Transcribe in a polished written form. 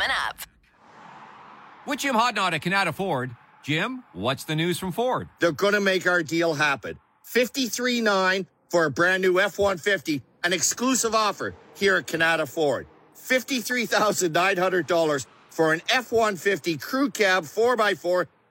coming up. With Jim Hodnott at Canada Ford. Jim, what's the news from Ford? They're going to make our deal happen. $53,900 for a brand new F-150, an exclusive offer here at Canada Ford. $53,900 for an F-150 crew cab 4x4